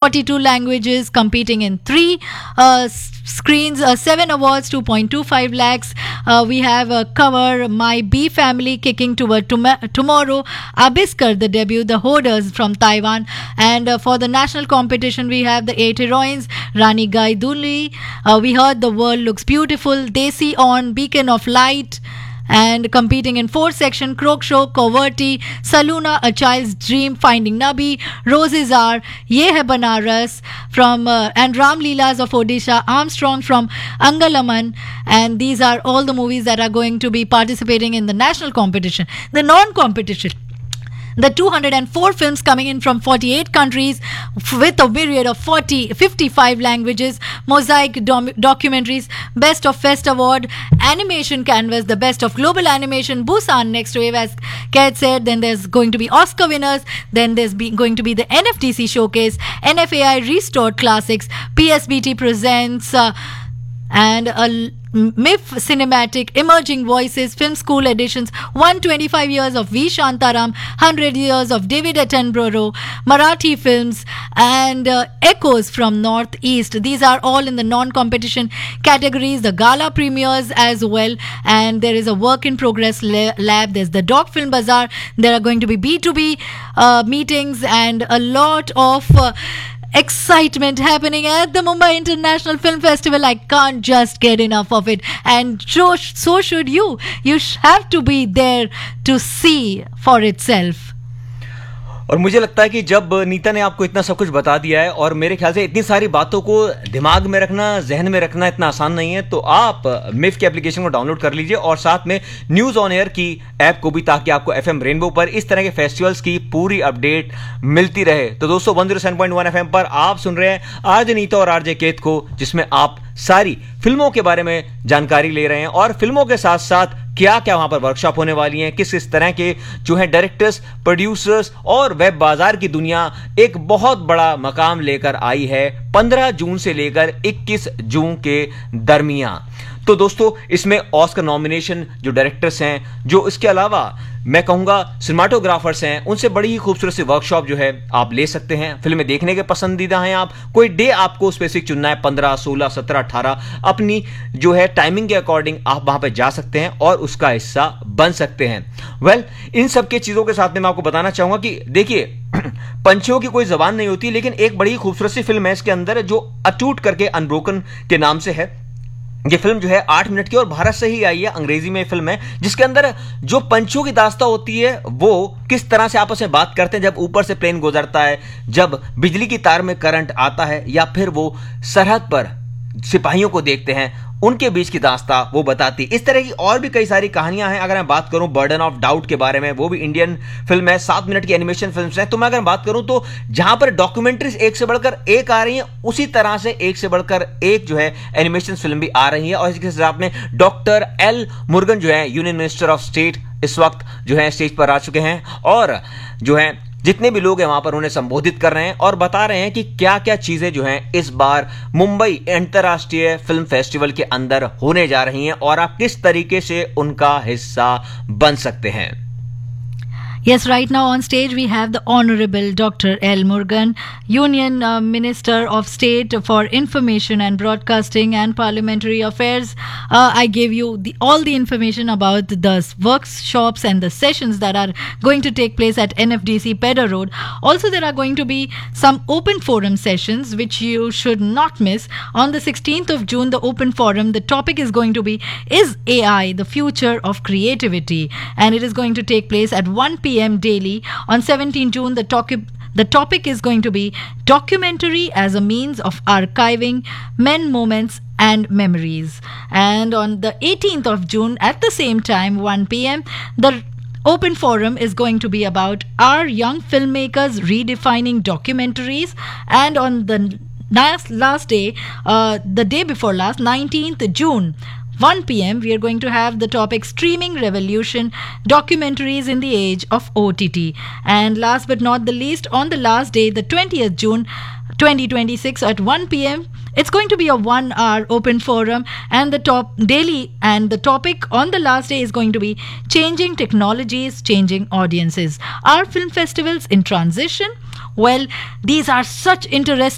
42 languages, competing in 3 screens, 7 awards, 2.25 lakhs. We have cover My Bee Family, Kicking Toward Tomorrow, Abiskar, the debut, The Hoarders from Taiwan. And for the national competition, we have the 8 heroines, Rani Gaiduli, we heard The World Looks Beautiful, Desi On, Beacon of Light. And competing in 4 section, Croak Show, Coverty, Saluna, A Child's Dream, Finding Nabi, Roses Are, Ye Hai Banaras from and Ram Leelas of Odisha, Armstrong from Angalaman. And these are all the movies that are going to be participating in the national competition. The non-competition, the 204 films coming in from 48 countries with a myriad of 55 languages, mosaic documentaries, Best of Fest Award, Animation Canvas, the Best of Global Animation, Busan Next Wave, as Kat said. Then there's going to be Oscar winners, then there's going to be the NFDC Showcase, NFAI Restored Classics, PSBT Presents, and a MIF Cinematic Emerging Voices Film School Editions, 125 years of V. Shantaram, 100 years of David Attenborough, Marathi films, and Echoes from Northeast. These are all in the non-competition categories, the gala premieres as well. And there is a work in progress lab. There's the Doc Film Bazaar. There are going to be B2B meetings and a lot of excitement happening at the Mumbai International Film Festival. I can't just get enough of it, and so should you. You have to be there to see for itself. और मुझे लगता है कि जब नीता ने आपको इतना सब कुछ बता दिया है, और मेरे ख्याल से इतनी सारी बातों को दिमाग में रखना, जहन में रखना इतना आसान नहीं है, तो आप मिफ की एप्लीकेशन को डाउनलोड कर लीजिए और साथ में न्यूज ऑन एयर की ऐप को भी, ताकि आपको एफएम रेनबो पर इस तरह के फेस्टिवल्स की पूरी अपडेट मिलती रहे। तो दोस्तों 107.1 एफएम पर आप सुन रहे हैं आरजे नीता और आरजे केत को, जिसमें आप सारी फिल्मों के बारे में जानकारी ले रहे हैं और फिल्मों के साथ साथ क्या क्या वहां पर वर्कशॉप होने वाली हैं, किस किस तरह के जो है डायरेक्टर्स, प्रोड्यूसर्स और वेब बाजार की दुनिया एक बहुत बड़ा मकाम लेकर आई है 15 जून से लेकर 21 जून के दरमियान। तो दोस्तों इसमें ऑस्कर नॉमिनेशन जो डायरेक्टर्स हैं, जो इसके अलावा मैं कहूंगा सिनेमाटोग्राफर्स हैं, उनसे बड़ी ही खूबसूरत सी वर्कशॉप जो है आप ले सकते हैं। फिल्में देखने के पसंदीदा हैं आप, कोई डे आपको स्पेसिफिक चुनना है, 15, 16, 17, 18, अपनी जो है टाइमिंग के अकॉर्डिंग आप वहां पर जा सकते हैं और उसका हिस्सा बन सकते हैं। वेल, इन सब के चीजों के साथ में मैं आपको बताना चाहूंगा कि देखिए पंछियों की कोई जबान नहीं होती, लेकिन एक बड़ी खूबसूरत सी फिल्म है इसके अंदर जो अटूट करके अनब्रोकन के नाम से है। ये फिल्म जो है 8 मिनट की और भारत से ही आई है, अंग्रेजी में फिल्म है, जिसके अंदर जो पंछियों की दास्तां होती है वो किस तरह से आपस में बात करते हैं जब ऊपर से प्लेन गुजरता है, जब बिजली की तार में करंट आता है, या फिर वो सरहद पर सिपाहियों को देखते हैं, उनके बीच की दास्तां वो बताती। इस तरह की और भी कई सारी कहानियां हैं। अगर मैं बात करूं बर्डन ऑफ डाउट के बारे में, वो भी इंडियन फिल्म है, 7 मिनट की एनिमेशन फिल्म है। तो मैं अगर बात करूं तो जहां पर डॉक्यूमेंट्रीज एक से बढ़कर एक आ रही हैं, उसी तरह से एक से बढ़कर एक जो है एनिमेशन फिल्म भी आ रही है। और इसके साथ में डॉक्टर एल मुर्गन जो है यूनियन मिनिस्टर ऑफ स्टेट इस वक्त जो है स्टेज पर आ चुके हैं और जो है जितने भी लोग हैं वहां पर उन्हें संबोधित कर रहे हैं और बता रहे हैं कि क्या क्या चीजें जो हैं इस बार मुंबई अंतर्राष्ट्रीय फिल्म फेस्टिवल के अंदर होने जा रही हैं और आप किस तरीके से उनका हिस्सा बन सकते हैं। Yes, right now on stage we have the Honorable Dr. L. Murugan, Union Minister of State for Information and Broadcasting and Parliamentary Affairs. I gave you all the information about the workshops and the sessions that are going to take place at NFDC Pedder Road. Also, there are going to be some open forum sessions which you should not miss. On the 16th of June, the open forum, the topic is going to be, is AI the future of creativity? And it is going to take place at 1 p.m. daily. On 17 June, the topic is going to be documentary as a means of archiving men, moments and memories. And on the 18th of June, at the same time, 1 p.m., the open forum is going to be about our young filmmakers redefining documentaries. And on the last day, the day before last, 19th June, 1 p.m., we are going to have the topic Streaming Revolution, Documentaries in the Age of OTT. And last but not the least, on the last day, the 20th June 2026 at 1 p.m., it's going to be a 1-hour open forum, and the topic on the last day is going to be Changing Technologies, Changing Audiences. Are film festivals in transition? Well, these are such interesting